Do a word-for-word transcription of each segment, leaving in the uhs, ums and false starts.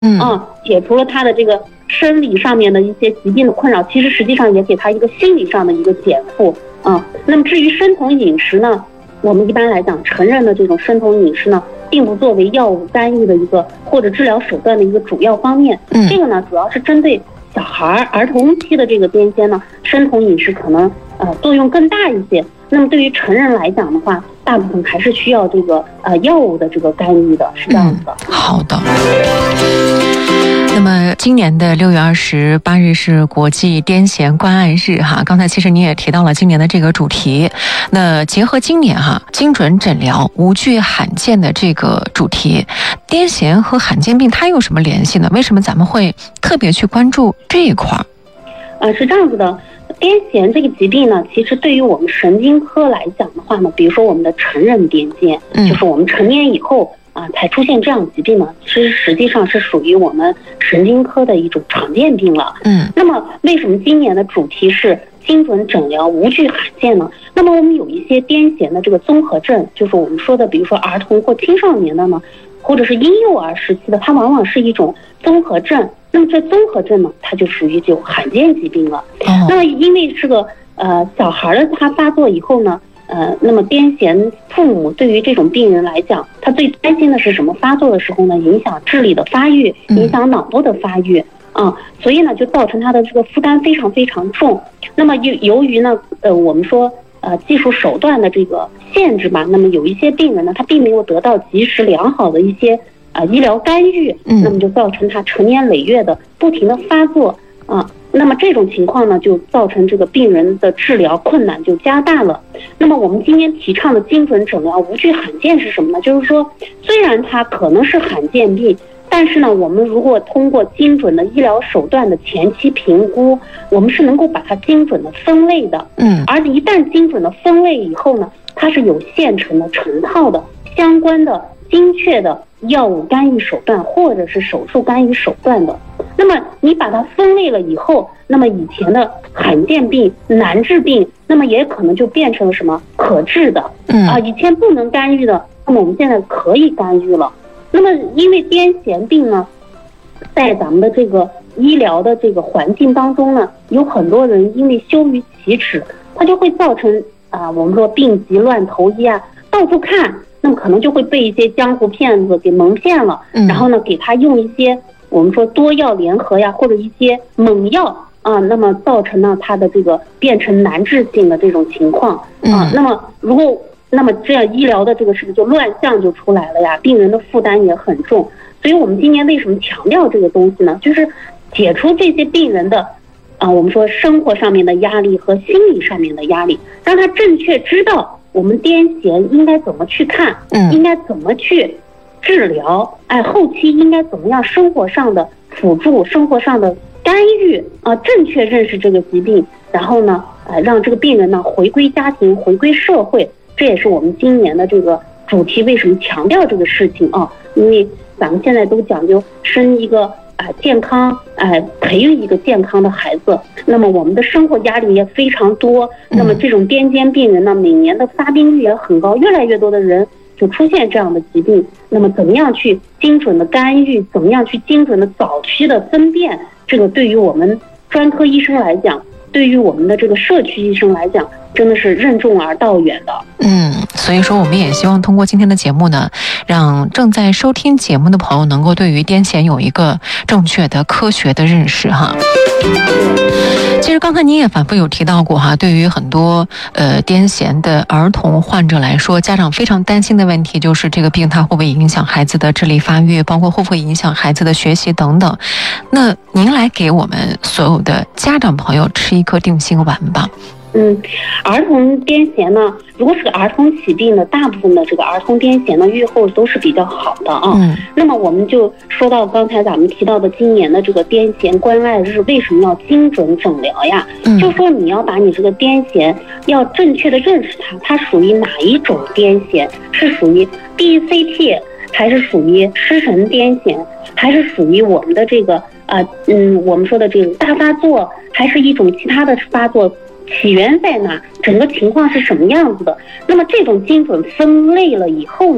嗯啊，解除了他的这个生理上面的一些疾病的困扰，其实实际上也给他一个心理上的一个减负啊。那么至于生酮饮食呢，我们一般来讲承认的这种生酮饮食呢，并不作为药物干预的一个或者治疗手段的一个主要方面。 嗯， 这个呢主要是针对小孩儿童期的这个癫痫呢，生酮饮食可能呃作用更大一些。那么对于成人来讲的话，大部分还是需要这个呃药物的这个干预的，是这样子的。 嗯、好的。那么今年的六月二十八日是国际癫痫关爱日哈，刚才其实你也提到了今年的这个主题。那结合今年哈精准诊疗无惧罕见的这个主题，癫痫和罕见病它有什么联系呢？为什么咱们会特别去关注这一块？ 呃，是这样子的。癫痫这个疾病呢，其实对于我们神经科来讲的话呢，比如说我们的成人癫痫，嗯、就是我们成年以后啊才出现这样的疾病呢，其实实际上是属于我们神经科的一种常见病了。 嗯， 那么为什么今年的主题是精准诊疗无惧罕见呢？那么我们有一些癫痫的这个综合症，就是我们说的，比如说儿童或青少年的呢，或者是婴幼儿时期的，它往往是一种综合症。那么这综合症呢，它就属于这种罕见疾病了。哦、那么因为这个呃小孩的他发作以后呢，呃，那么癫痫父母对于这种病人来讲，他最担心的是什么？发作的时候呢，影响智力的发育，影响脑部的发育啊、呃，所以呢，就造成他的这个负担非常非常重。那么由由于呢，呃，我们说呃技术手段的这个限制吧，那么有一些病人呢，他并没有得到及时良好的一些。啊，医疗干预，那么就造成他成年累月的不停的发作啊，那么这种情况呢，就造成这个病人的治疗困难就加大了。那么我们今天提倡的精准诊疗无惧罕见是什么呢？就是说，虽然它可能是罕见病，但是呢，我们如果通过精准的医疗手段的前期评估，我们是能够把它精准的分类的。嗯，而一旦精准的分类以后呢，它是有现成的成套的相关的精确的药物干预手段或者是手术干预手段的。那么你把它分类了以后，那么以前的罕见病难治病，那么也可能就变成了什么可治的。嗯啊，以前不能干预的，那么我们现在可以干预了。那么因为癫痫病呢，在咱们的这个医疗的这个环境当中呢，有很多人因为羞于启齿，它就会造成啊，我们说病急乱投医啊，到处看。那么可能就会被一些江湖骗子给蒙骗了，嗯、然后呢，给他用一些我们说多药联合呀，或者一些猛药啊，那么造成了他的这个变成难治性的这种情况啊。嗯、那么如果那么这样医疗的这个是不是就乱象就出来了呀？病人的负担也很重，所以我们今年为什么强调这个东西呢？就是解除这些病人的啊，我们说生活上面的压力和心理上面的压力，让他正确知道。我们癫痫应该怎么去看，嗯，应该怎么去治疗，哎，后期应该怎么样生活上的辅助，生活上的干预啊、呃，正确认识这个疾病，然后呢，呃，让这个病人呢回归家庭，回归社会，这也是我们今年的这个主题为什么强调这个事情啊？因为咱们现在都讲究生一个。啊，健康，哎、呃，培育一个健康的孩子。那么我们的生活压力也非常多。那么这种癫痫病人呢，每年的发病率也很高，越来越多的人就出现这样的疾病。那么怎么样去精准的干预？怎么样去精准的早期的分辨？这个对于我们专科医生来讲，对于我们的这个社区医生来讲，真的是任重而道远的。 嗯，所以说我们也希望通过今天的节目呢，让正在收听节目的朋友能够对于癫痫有一个正确的科学的认识哈。其实刚才您也反复有提到过哈，对于很多呃癫痫的儿童患者来说，家长非常担心的问题就是这个病它会不会影响孩子的智力发育，包括会不会影响孩子的学习等等。那您来给我们所有的家长朋友吃一颗定心丸吧。 嗯，儿童癫痫呢，如果是个儿童起病的，大部分的这个儿童癫痫呢，预后都是比较好的啊。嗯。那么我们就说到刚才咱们提到的今年的这个癫痫关爱日，为什么要精准诊疗呀？嗯。就说你要把你这个癫痫要正确的认识它，它属于哪一种癫痫？是属于 D C T， 还是属于失神癫痫，还是属于我们的这个啊、呃、嗯我们说的这种大发作，还是一种其他的发作？起源在哪？整个情况是什么样子的？那么这种精准分类了以后呢，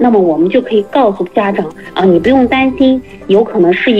那么我们就可以告诉家长啊，你不用担心，有可能是一